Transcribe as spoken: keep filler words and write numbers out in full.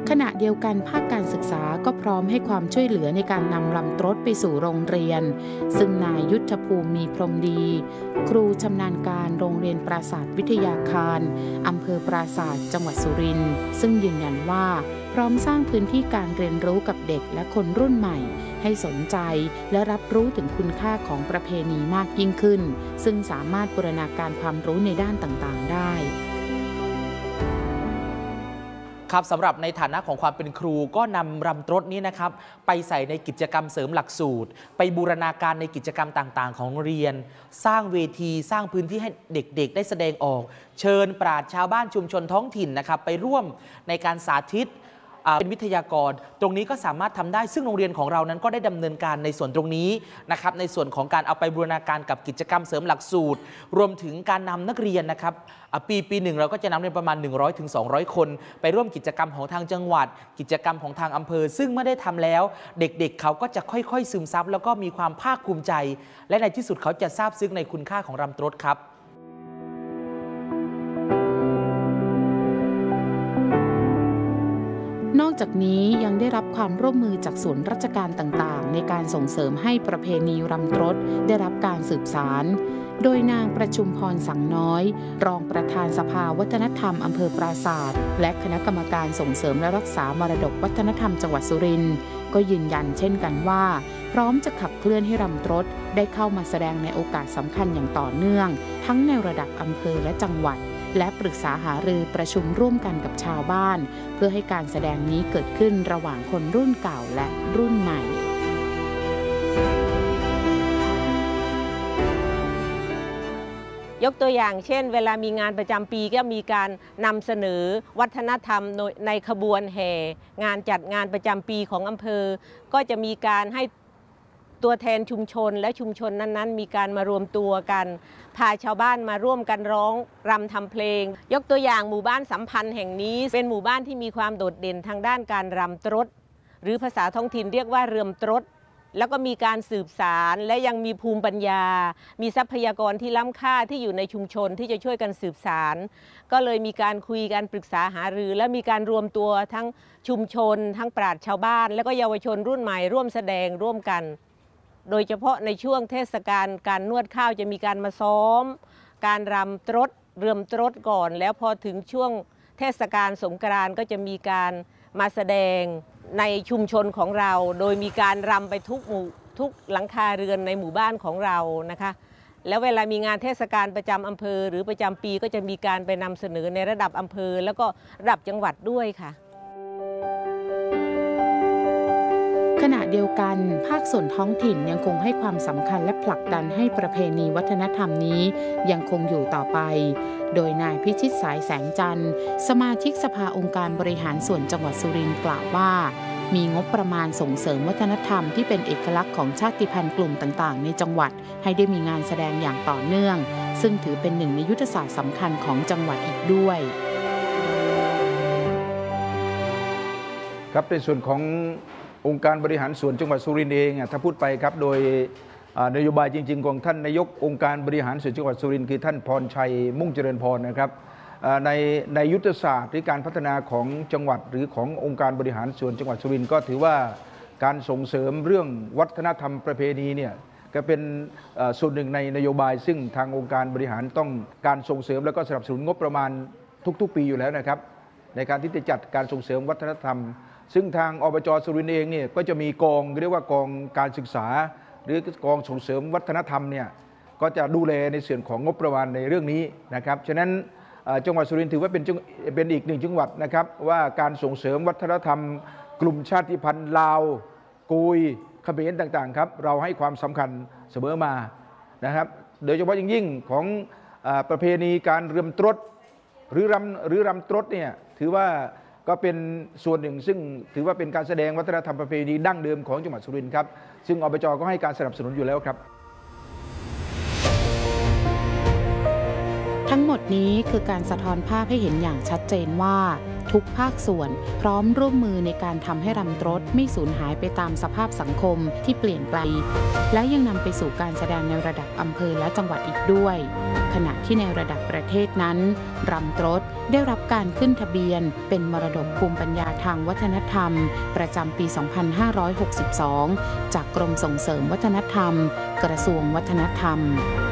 ขณะเดียวกันภาคการศึกษาก็พร้อมให้ความช่วยเหลือในการนำลำตรดไปสู่โรงเรียนซึ่งนายยุทธภูมิมีพรหมดีครูชำนาญการโรงเรียนปราสาทวิทยาคารอำเภอปราสาทจังหวัดสุรินทร์ซึ่งยืนยันว่าพร้อมสร้างพื้นที่การเรียนรู้กับเด็กและคนรุ่นใหม่ให้สนใจและรับรู้ถึงคุณค่าของประเพณีมากยิ่งขึ้นซึ่งสามารถบูรณาการความรู้ในด้านต่างๆได้ครับสำหรับในฐานะของความเป็นครูก็นำรำตรดนี้นะครับไปใส่ในกิจกรรมเสริมหลักสูตรไปบูรณาการในกิจกรรมต่างๆของเรียนสร้างเวทีสร้างพื้นที่ให้เด็กๆได้แสดงออกเชิญปราชญ์ชาวบ้านชุมชนท้องถิ่นนะครับไปร่วมในการสาธิตเป็นวิทยากรตรงนี้ก็สามารถทำได้ซึ่งโรงเรียนของเรานั้นก็ได้ดำเนินการในส่วนตรงนี้นะครับในส่วนของการเอาไปบูรณาการกับกิจกรรมเสริมหลักสูตรรวมถึงการนำนักเรียนนะครับปีปีหนึ่งเราก็จะนำเรียนประมาณ หนึ่งร้อยถึงสองร้อย คนไปร่วมกิจกรรมของทางจังหวัดกิจกรรมของทางอำเภอซึ่งเมื่อได้ทำแล้วเด็กๆ เ, เขาก็จะค่อยๆซึมซับแล้วก็มีความภาคภูมิใจและในที่สุดเขาจะซาบซึ้งในคุณค่าของรำตรดครับนอกจากนี้ยังได้รับความร่วมมือจากส่วนราชการต่างๆในการส่งเสริมให้ประเพณีรำตรดได้รับการสืบสานโดยนางประชุมพรสังน้อยรองประธานสภาวัฒนธรรมอำเภอปราสาทและคณะกรรมการส่งเสริมและรักษามรดกวัฒนธรรมจังหวัดสุรินทร์ก็ยืนยันเช่นกันว่าพร้อมจะขับเคลื่อนให้รำตรดได้เข้ามาแสดงในโอกาสสำคัญอย่างต่อเนื่องทั้งในระดับอำเภอและจังหวัดและปรึกษาหารือประชุมร่วมกันกับชาวบ้านเพื่อให้การแสดงนี้เกิดขึ้นระหว่างคนรุ่นเก่าและรุ่นใหม่ยกตัวอย่างเช่นเวลามีงานประจำปีก็มีการนำเสนอวัฒนธรรมในขบวนแห่งานจัดงานประจำปีของอำเภอก็จะมีการให้ตัวแทนชุมชนและชุมชนนั้นๆมีการมารวมตัวกันพาชาวบ้านมาร่วมกันร้องรำทำเพลงยกตัวอย่างหมู่บ้านสัมพันธ์แห่งนี้เป็นหมู่บ้านที่มีความโดดเด่นทางด้านการรำตรดหรือภาษาท้องถิ่นเรียกว่าเรือมตรดแล้วก็มีการสืบสารและยังมีภูมิปัญญามีทรัพยากรที่ล้ำค่าที่อยู่ในชุมชนที่จะช่วยกันสืบสารก็เลยมีการคุยกันปรึกษาหารือและมีการรวมตัวทั้งชุมชนทั้งปราชญ์ชาวบ้านและก็เยาวชนรุ่นใหม่ร่วมแสดงร่วมกันโดยเฉพาะในช่วงเทศกาลการนวดข้าวจะมีการมาซ้อมการรำตรดเรือมตรดก่อนแล้วพอถึงช่วงเทศกาลสงกรานต์ก็จะมีการมาแสดงในชุมชนของเราโดยมีการรำไปทุกหมู่ทุกหลังคาเรือนในหมู่บ้านของเรานะคะแล้วเวลามีงานเทศกาลประจำอำเภอหรือประจำปีก็จะมีการไปนำเสนอในระดับอำเภอแล้วก็ระดับจังหวัดด้วยค่ะขณะเดียวกันภาคส่วนท้องถิ่นยังคงให้ความสำคัญและผลักดันให้ประเพณีวัฒนธรรมนี้ยังคงอยู่ต่อไปโดยนายพิชิตสายแสงจันทร์สมาชิกสภาองค์การบริหารส่วนจังหวัดสุรินทร์กล่าวว่ามีงบประมาณส่งเสริมวัฒนธรรมที่เป็นเอกลักษณ์ของชาติพันธุ์กลุ่มต่างๆในจังหวัดให้ได้มีงานแสดงอย่างต่อเนื่องซึ่งถือเป็นหนึ่งในยุทธศาสตร์สำคัญของจังหวัดอีกด้วยครับในส่วนขององค์การบริหารส่วนจังหวัดสุรินทร์เองถ้าพูดไปครับโดยนโยบายจริงๆของท่านนายกองค์การบริหารส่วนจังหวัดสุรินทร์คือท่านพรชัยมุ่งเจริญพรนะครับในในยุทธศาสตร์หรือการพัฒนาของจังหวัดหรือขององค์การบริหารส่วนจังหวัดสุรินทร์ก็ถือว่าการส่งเสริมเรื่องวัฒนธรรมประเพณีเนี่ยก็เป็นส่วนหนึ่งในนโยบายซึ่งทางองค์การบริหารต้องการส่งเสริมแล้วก็สนับสนุนงบประมาณทุกๆปีอยู่แล้วนะครับในการที่จะจัดการส่งเสริมวัฒนธรรมซึ่งทางอบจ.สุรินทร์เองเนี่ยก็จะมีกองเรียกว่ากองการศึกษาหรือกองส่งเสริมวัฒนธรรมเนี่ยก็จะดูแลในส่วนของงบประมาณในเรื่องนี้นะครับฉะนั้นจังหวัดสุรินทร์ถือว่าเป็นเป็นอีกหนึ่งจังหวัดนะครับว่าการส่งเสริมวัฒนธรรมกลุ่มชาติพันธุ์ลาวกุยเขมรต่างๆครับเราให้ความสำคัญเสมอมานะครับโดยเฉพาะยิ่งของประเพณีการเรือมตรดหรือรำหรือรำตรดเนี่ยถือว่าก็เป็นส่วนหนึ่งซึ่งถือว่าเป็นการแสดงวัฒนธรรมประเพณีดั้งเดิมของจังหวัดสุรินทร์ครับซึ่งอบจ.ก็ให้การสนับสนุนอยู่แล้วครับททั้งหมดนี้คือการสะท้อนภาพให้เห็นอย่างชัดเจนว่าทุกภาคส่วนพร้อมร่วมมือในการทำให้รำตรดไม่สูญหายไปตามสภาพสังคมที่เปลี่ยนไปและยังนำไปสู่การแสดงในระดับอำเภอและจังหวัดอีกด้วยขณะที่ในระดับประเทศนั้นรำตรดได้รับการขึ้นทะเบียนเป็นมรดกภูมิปัญญาทางวัฒนธรรมประจำปี สองพันห้าร้อยหกสิบสอง จากกรมส่งเสริมวัฒนธรรมกระทรวงวัฒนธรรม